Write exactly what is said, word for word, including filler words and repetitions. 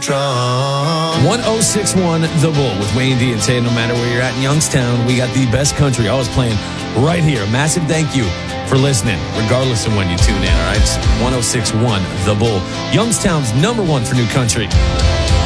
strong. one oh six point one The Bull with Wayne D and Tay. No matter where you're at in Youngstown, we got the best country always playing right here. A massive thank you for listening, regardless of when you tune in, all right? It's one oh six point one The Bull, Youngstown's number one for new country.